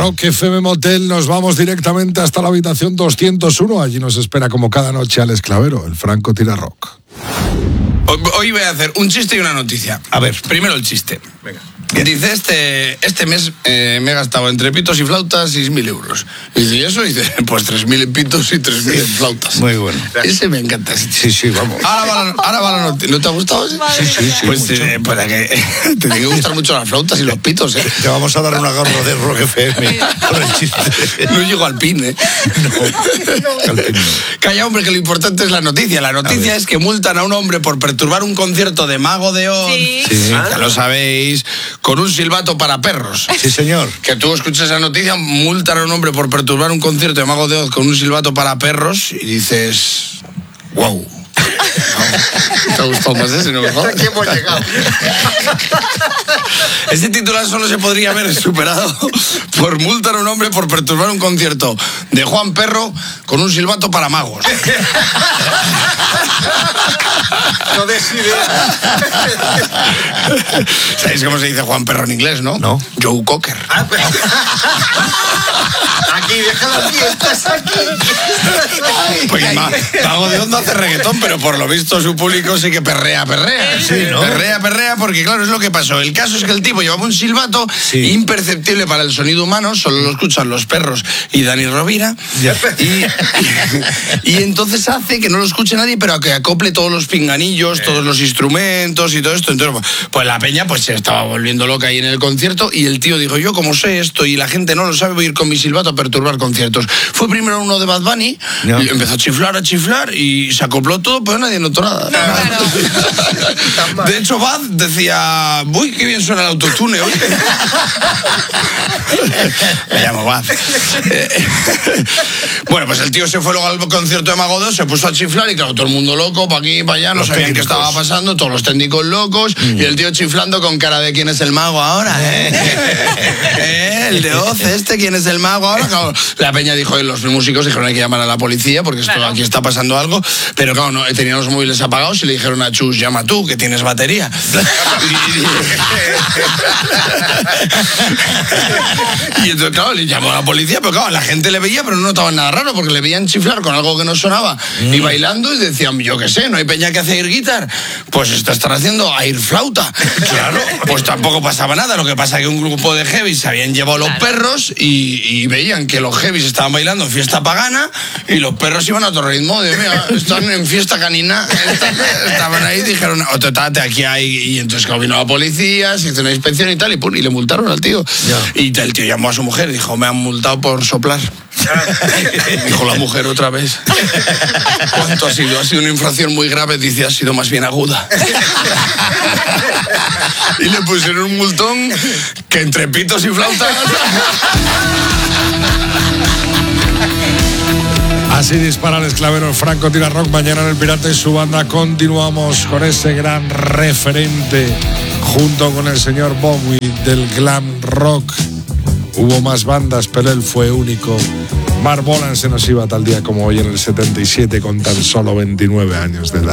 Rock FM Motel, nos vamos directamente hasta la habitación 201. Allí nos espera como cada noche Alex Clavero, el Franco Tira Rock. Hoy voy a hacer un chiste y una noticia. A ver, primero el chiste. Venga. Dice, este mes me he gastado entre pitos y flautas 6.000 euros. Y dice, ¿y eso? Y dice, pues 3.000 en pitos y 3.000 en flautas. Muy bueno. Ese me encanta. Sí, vamos. Ahora va la noticia. ¿No te ha gustado ese? Sí. Pues para que te tiene que gustar mucho las flautas y los pitos, ¿eh? Te vamos a dar una garra de Rock FM por el chiste. No llego al pin, ¿eh? No. Calla, hombre, que lo importante es la noticia. La noticia es que multan a un hombre por perturbar un concierto de Mago de Oz. Sí. Ya lo sabéis. Con un silbato para perros. Sí, señor. Que tú escuchas esa noticia, multan a un hombre por perturbar un concierto de Mago de Oz con un silbato para perros y dices, wow. ¿Te ha gustado más ese, no? Hasta aquí hemos llegado. Este titular solo se podría haber superado por multar a un hombre por perturbar un concierto de Juan Perro con un silbato para magos. No des idea. ¿Sabéis cómo se dice Juan Perro en inglés, no? No. Joe Cocker. Aquí, deja las fiestas aquí. Pues Mago de Oz no hace reggaetón, pero por lo visto su público sí que perrea. Sí, ¿no? Perrea, porque claro, es lo que pasó. El caso es que el tipo llevaba un silbato imperceptible para el sonido humano, solo lo escuchan los perros y Dani Rovira. Ya. Y entonces hace que no lo escuche nadie, pero que acople todos los pinganillos, todos los instrumentos y todo esto. Entonces, pues la peña pues se estaba volviendo loca ahí en el concierto y el tío dijo, yo como sé esto y la gente no lo sabe, voy a ir con mi silbato a perturbar conciertos. Fue primero uno de Bad Bunny, y empezó a chiflar y se acopló todo, pero nadie notó nada. De hecho, Bad decía, uy, qué bien suena el autotune hoy. Me llamo Bad. Bueno, pues el tío se fue luego al concierto de Mago de Oz, se puso a chiflar y claro, todo el mundo loco, para aquí, para allá, no sabían qué estaba pasando, todos los técnicos locos, y el tío chiflando con cara de ¿quién es el mago ahora? El de Oz, ¿quién es el mago ahora? Claro, la peña dijo, y los músicos dijeron, hay que llamar a la policía porque esto aquí está pasando algo, pero claro, no, tenían los móviles apagados y le dijeron a Chus, llama tú, que tienes batería. Y entonces, claro, le llamó a la policía, pero claro, la gente le veía, pero no notaban nada raro, porque le veían chiflar con algo que no sonaba, y bailando, y decían, yo qué sé, no hay peña que hace air guitar, pues están haciendo air flauta. Claro, pues tampoco pasaba nada, lo que pasa es que un grupo de heavies se habían llevado los perros, y veían que los heavies estaban bailando en fiesta pagana, y los perros iban a otro ritmo, Dios mío, están en fiesta canina, estaban ahí, dijeron, ototate, aquí hay, y entonces claro, vino la policía, se hizo una inspección y tal, y pum, y le multaron al tío. Y el tío llamó a su mujer y dijo, me han multado por soplar. Dijo la mujer otra vez, ¿cuánto ha sido? Ha sido una infracción muy grave, dice, ha sido más bien aguda. Y le pusieron un multón que entre pitos y flautas. Así dispara el Clavero, el Franco Tira Rock. Mañana en El Pirata y su banda continuamos con ese gran referente junto con el señor Bowie del glam rock. Hubo más bandas, pero él fue único. Mark Bolan se nos iba tal día como hoy en el 77 con tan solo 29 años de edad.